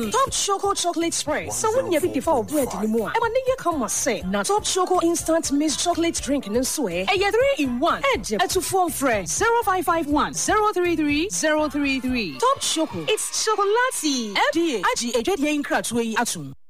Top Choco chocolate spread. So when you be for bread anymore. Eba ne ye come say na Top Choco instant mixed chocolate drink no swear. E ye 3-in-1. Edge to phone friend 0551 033 033. Top Choco. It's chocolatey. FDA. Aji ejedi nkra tuwe atum.